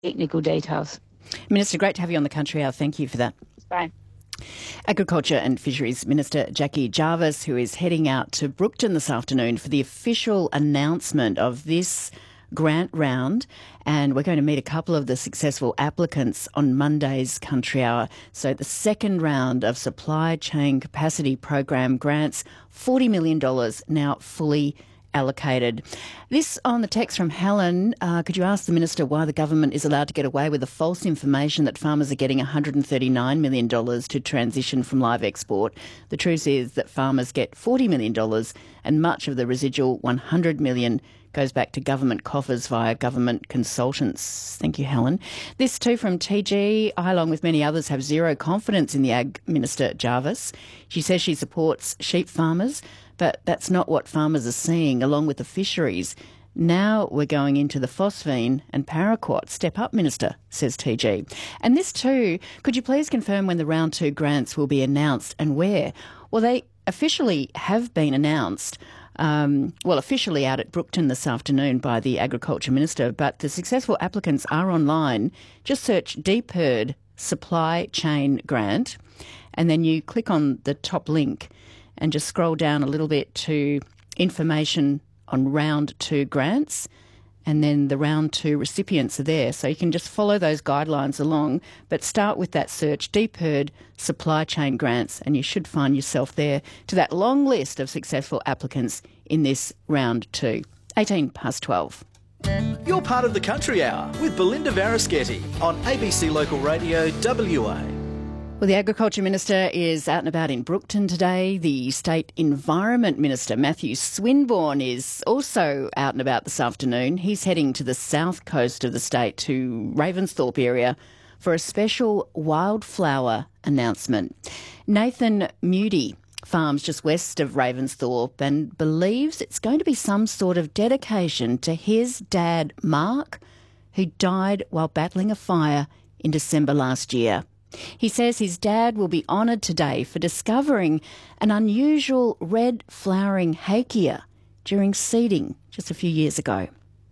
technical details. Minister, great to have you on the Country Hour. Thank you for that. Bye. Agriculture and Fisheries Minister Jackie Jarvis, who is heading out to Brookton this afternoon for the official announcement of this grant round, and we're going to meet a couple of the successful applicants on Monday's Country Hour. So the second round of Supply Chain Capacity Program grants, $40 million now fully allocated. This on the text from Helen. Could you ask the Minister why the government is allowed to get away with the false information that farmers are getting $139 million to transition from live export? The truth is that farmers get $40 million and much of the residual $100 million goes back to government coffers via government consultants. Thank you, Helen. This too from TG. I, along with many others, have zero confidence in the Ag Minister Jarvis. She says she supports sheep farmers, but that's not what farmers are seeing, along with the fisheries. Now we're going into the phosphine and paraquat. Step up, Minister, says TG. And this too, could you please confirm when the round 2 grants will be announced and where? Well, they officially have been announced, officially out at Brookton this afternoon by the Agriculture Minister, but the successful applicants are online. Just search DPIRD Supply Chain Grant, and then you click on the top link and just scroll down a little bit to information on round 2 grants, and then the round 2 recipients are there. So you can just follow those guidelines along, but start with that search, DPIRD Supply Chain Grants, and you should find yourself there to that long list of successful applicants in this round 2. 12. You're part of the Country Hour with Belinda Varischetti on ABC Local Radio WA. Well, the Agriculture Minister is out and about in Brookton today. The State Environment Minister, Matthew Swinburne, is also out and about this afternoon. He's heading to the south coast of the state, to Ravensthorpe area, for a special wildflower announcement. Nathan Moody farms just west of Ravensthorpe and believes it's going to be some sort of dedication to his dad, Mark, who died while battling a fire in December last year. He says his dad will be honoured today for discovering an unusual red flowering hakea during seeding just a few years ago.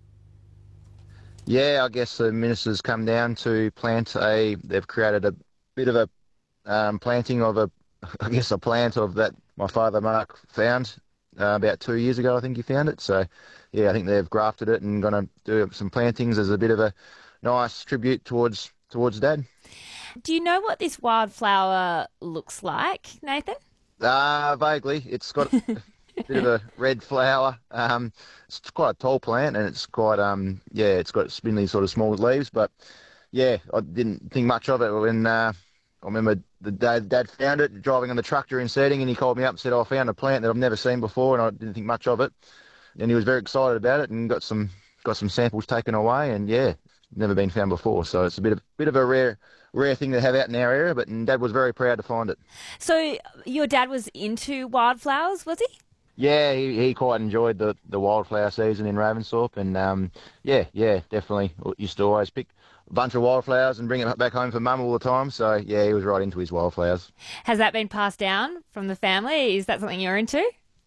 Yeah, I guess the minister's come down to they've created a bit of a planting of a plant of that my father Mark found about 2 years ago. I think he found it. So, yeah, I think they've grafted it and going to do some plantings as a bit of a nice tribute towards Dad. Do you know what this wildflower looks like, Nathan? Vaguely. It's got a bit of a red flower. It's quite a tall plant, and it's quite it's got spindly sort of small leaves. But yeah, I didn't think much of it when I remember the day Dad found it, driving on the truck during seeding, and he called me up and said, "I found a plant that I've never seen before," and I didn't think much of it. And he was very excited about it, and got some samples taken away, and yeah, never been found before. So it's a bit of a rare thing to have out in our area, but Dad was very proud to find it. So your dad was into wildflowers, was he? Yeah, he quite enjoyed the wildflower season in Ravensthorpe, and definitely used to always pick a bunch of wildflowers and bring it back home for Mum all the time. So yeah, he was right into his wildflowers. Has that been passed down from the family? Is that something you're into?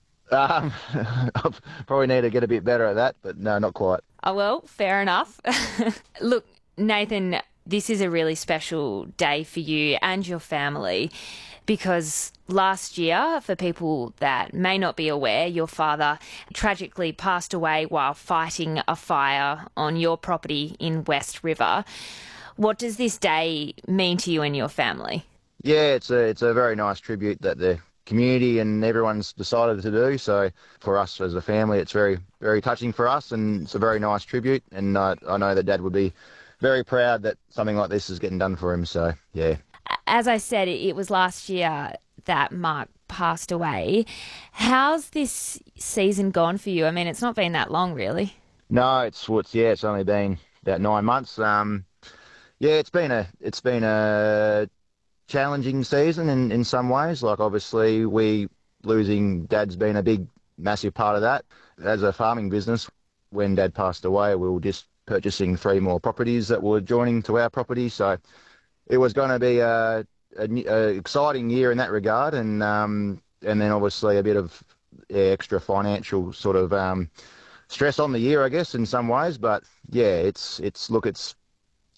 I probably need to get a bit better at that, but no, not quite. Oh, well, fair enough. Look, Nathan, this is a really special day for you and your family because last year, for people that may not be aware, your father tragically passed away while fighting a fire on your property in West River. What does this day mean to you and your family? Yeah, it's a very nice tribute that the community and everyone's decided to do. So for us as a family, it's very, very touching for us, and it's a very nice tribute. And I know that Dad would be very proud that something like this is getting done for him. So, yeah. As I said, it was last year that Mark passed away. How's this season gone for you? I mean, it's not been that long, really. No, it's only been about 9 months. It's been a challenging season in some ways. Like, obviously, losing Dad's been a massive part of that. As a farming business, when Dad passed away, we were just purchasing 3 more properties that were joining to our property. So it was going to be a exciting year in that regard, and then obviously a bit of extra financial sort of stress on the year, I guess, in some ways. But yeah, it's